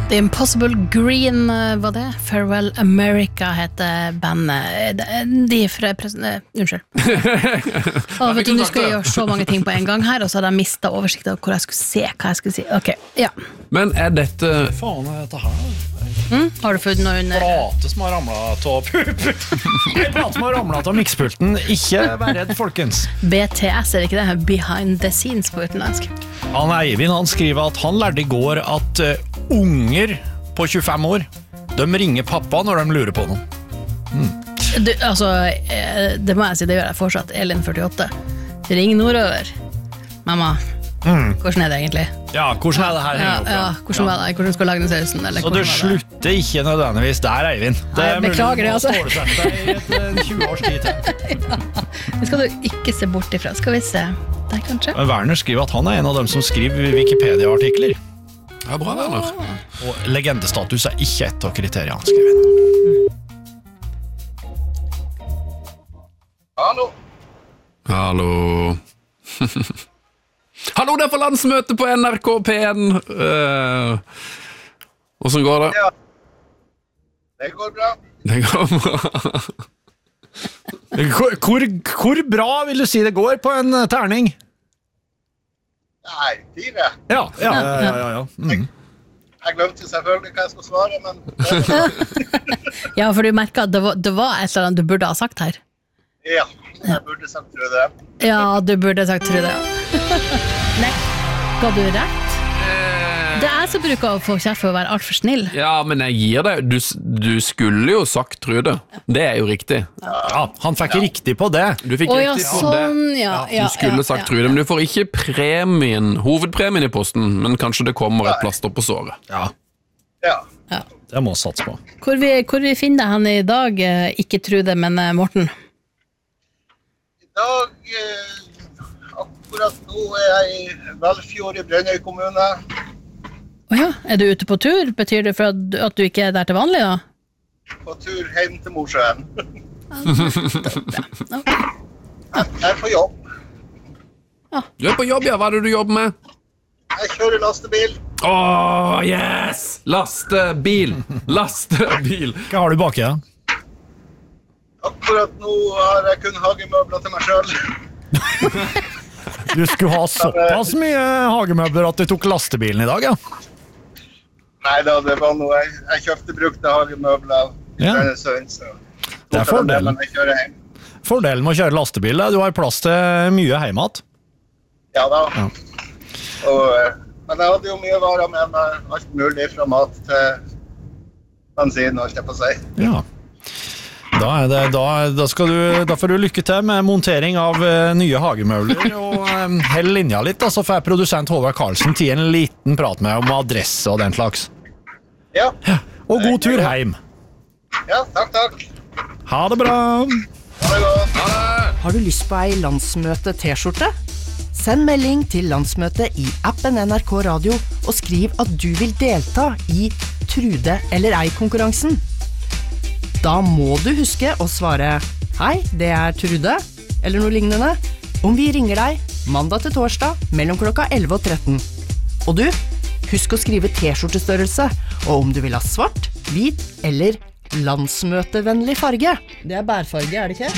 The Impossible Green var det. Farewell America heter bandet. De fra unnskyld. Vet du, nå skal jeg gjøre så mange ting på en gang her, og så hadde jeg mistet oversikt av hvor jeg skulle se, hva jeg skulle si. Ok, ja. Men dette... Hva faen dette her? Har du funnet noe under... Plate som har ramlet av Plate som har ramlet av mikspulten. Ikke vær redd, folkens. BTS, det ikke det? Behind the scenes på utenlandsk. Han Eivind, han skriver at han lærte I går at unger på 25 år, de ringer pappa når de lurer på noe. Du, altså, det må jeg si, det gjør jeg fortsatt. Elin 48. Ring nordover. Mamma, hvordan det egentlig? Ja, hvordan det her henger opp? Ja, hvordan var det? Hvordan skal du lage den sausen? Eller så det slutter ikke nødvendigvis der, Eivind. Nei, beklager det, altså. Det er mulig å stålsette I 20 års tid til. Det skal du ikke se bort ifra. Skal vi se. Der, kanskje? Werner skriver at han en av dem som skriver Wikipedia-artikler. Ja, bra, Werner. Og legendestatus ikke et av kriteriene, han skriver. Hallo. Hallo. Hallo, det for landsmøte på NRK P1. Hvordan går det? Ja. Det går bra. Det går bra. Hvor bra vil du si det går på en terning? Nei, 4. Ja. Jeg glemte selvfølgelig hva jeg skal svare, men... Ja, for du merket at det var et eller annet du burde ha sagt her. Ja, jeg burde sagt Trude. Ja, du burde sagt Trude. Nei, ga du rett? Det som bruker å få kjeft for å være alt for snill. Ja, men jeg gir deg. Du skulle jo sagt Trude. Det jo riktig. Ja, han fikk riktig på det. Du fikk riktig på sånn, det. Du skulle sagt Trude, men du får ikke hovedpremien I posten, men kanskje det kommer et plaster på såret. Ja. Det må satse på. Hvor vi finner han I dag, ikke Trude, men Morten? I dag, akkurat nå jeg I Velfjord I Brønnøy kommune. Åja, du ute på tur? Betyr det for at du ikke der til vanlig da? På tur hjem til Mosjøen. Okay. Jeg på jobb. Du på jobb, ja. Hva det du jobber med? Jeg kjører lastebil. Yes! Lastebil. Hva har du baki da? Akkurat nå har jeg kun hagemøbler til meg selv. Du skulle ha såpass mye hagemøbler at du tok lastebilen I dag, ja? Neida, det var noe jeg kjøpte brukte hagemøbler I denne sønn, så det fordelen. Jeg kjører hjem. Fordelen med å kjøre lastebil, du har plass til mye heimat. Ja da. Men jeg hadde jo mye varer med meg, alt mulig fra mat til bensin, alt jeg på seg. Ja. Da får du lykke til med montering av nye hagemøbler og hell linja litt, så får produsent Håvard Karlsen til en liten prat med om adresse og den slags. Ja. Og god tur hjem. Ja, takk. Ha det bra. Ha det godt. Har du lyst på ei landsmøte-t-skjorte? Send melding til landsmøtet I appen NRK Radio og skriv at du vil delta I Trude eller ei-konkurransen. Da må du huske å svare «Hei, det Trude», eller noe lignende, om vi ringer deg mandag til torsdag mellom klokka 11 og 13. Og du, husk å skrive t-skjortestørrelse, og om du vil ha svart, hvit eller landsmøtevennlig farge. Det bærfarge, det ikke?